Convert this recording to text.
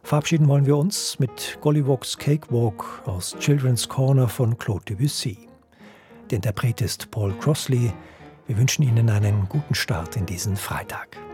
Verabschieden wollen wir uns mit Golliwogs Cakewalk aus Children's Corner von Claude Debussy. Der Interpret ist Paul Crossley. Wir wünschen Ihnen einen guten Start in diesen Freitag.